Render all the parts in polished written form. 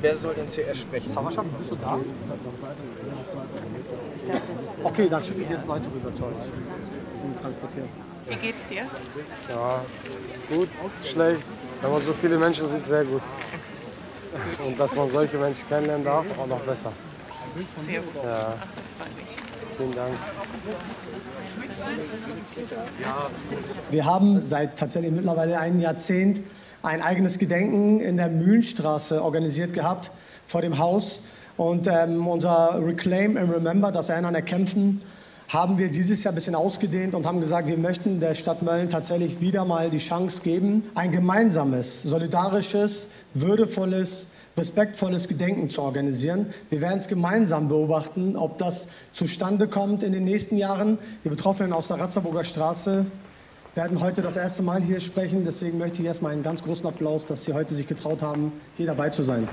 Wer soll denn zuerst sprechen? Savaschan, bist du da? Okay, dann schicke ich jetzt Leute rüber zu euch zum Transportieren. Wie geht's dir? Ja, gut, schlecht. Wenn man so viele Menschen sieht, sehr gut. Und dass man solche Menschen kennenlernen darf, auch noch besser. Sehr gut. Ja. Ach, das freut mich. Vielen Dank. Wir haben seit tatsächlich mittlerweile einem Jahrzehnt ein eigenes Gedenken in der Mühlenstraße organisiert gehabt, vor dem Haus. Und unser Reclaim and Remember, das Erinnern, Erkämpfen, haben wir dieses Jahr ein bisschen ausgedehnt und haben gesagt, wir möchten der Stadt Mölln tatsächlich wieder mal die Chance geben, ein gemeinsames, solidarisches, würdevolles, respektvolles Gedenken zu organisieren. Wir werden es gemeinsam beobachten, ob das zustande kommt in den nächsten Jahren. Die Betroffenen aus der Ratzeburger Straße werden heute das erste Mal hier sprechen. Deswegen möchte ich erstmal einen ganz großen Applaus, dass Sie heute sich getraut haben, hier dabei zu sein.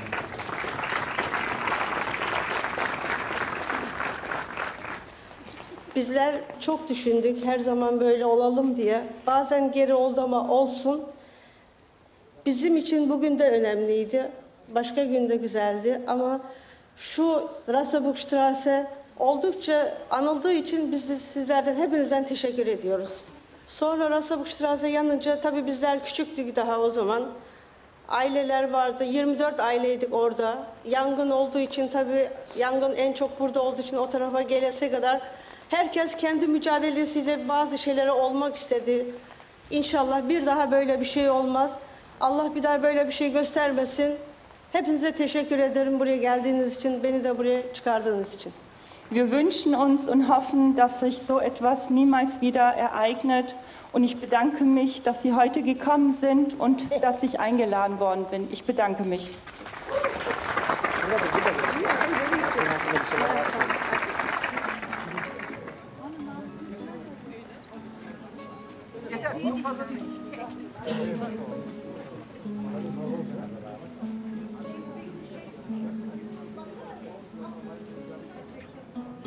Bizler çok düşündük her zaman böyle olalım diye. Bazen geri oldu ama olsun. Bizim için bugün de önemliydi. Başka gün de güzeldi ama şu Rasseburgstraße oldukça anıldığı için biz de sizlerden hepinizden teşekkür ediyoruz. Sonra Rasseburgstraße yanınca tabii bizler küçüktük daha o zaman. Aileler vardı. 24 aileydik orada. Yangın olduğu için tabii yangın en çok burada olduğu için o tarafa gelese kadar herkes kendi mücadelesiyle bazı şeylere olmak istedi. İnşallah bir daha böyle bir şey olmaz. Allah bir daha böyle bir şey göstermesin. Hepinize teşekkür ederim buraya geldiğiniz için, beni de buraya çıkardığınız için. Wir wünschen uns und hoffen, dass sich so etwas niemals wieder ereignet. Und ich bedanke mich, dass Sie heute gekommen sind und dass ich eingeladen worden bin. Ich bedanke mich. Yeter, çok fazla değil.